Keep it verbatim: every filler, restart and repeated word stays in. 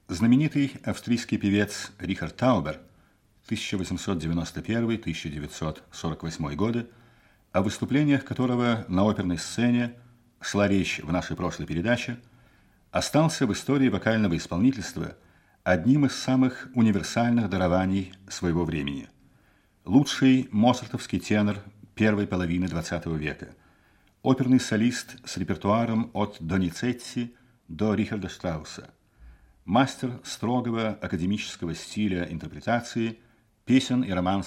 Знаменитый австрийский певец Рихард Таубер тысяча восемьсот девяносто первый — тысяча девятьсот сорок восьмой годы, о выступлениях которого на оперной сцене шла речь в нашей прошлой передаче, остался в истории вокального исполнительства одним из самых универсальных дарований своего времени. Лучший моцартовский тенор первой половины двадцатого века, оперный солист с репертуаром от Доницетти до Рихарда Штрауса, мастер строгого академического стиля интерпретации песен и романсов